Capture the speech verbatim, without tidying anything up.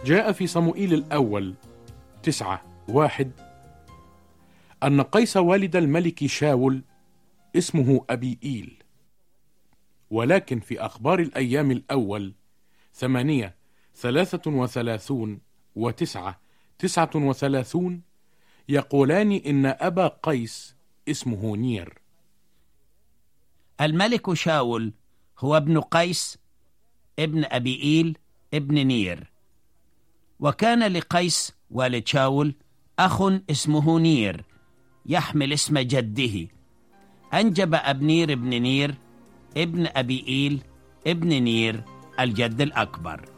جاء في صموئيل الأول تسعة واحد أن قيس والد الملك شاول اسمه أبيئيل، ولكن في أخبار الأيام الأول ثمانية ثلاثة وثلاثون وتسعة تسعة وثلاثون يقولان إن أبا قيس اسمه نير. الملك شاول هو ابن قيس ابن أبيئيل ابن نير، وكان لقيس والد شاول أخ اسمه نير يحمل اسم جده. أنجب أبنير ابن نير ابن أبيئيل ابن نير الجد الأكبر.